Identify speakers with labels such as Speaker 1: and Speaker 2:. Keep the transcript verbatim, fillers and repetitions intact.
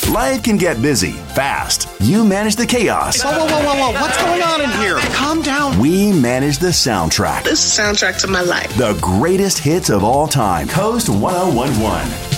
Speaker 1: Life can get busy fast. You manage the chaos.
Speaker 2: Whoa, whoa, whoa, whoa, whoa. What's going on in here? Calm down.
Speaker 1: We manage the soundtrack.
Speaker 3: This is the soundtrack to my life.
Speaker 1: The greatest hits of all time. Coast ten eleven.